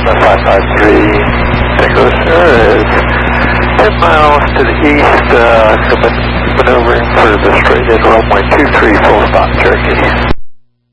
Cessna 553 Tango Sir is 10 miles to the east, maneuvering for the straight in runway 23 full stop Cherokee.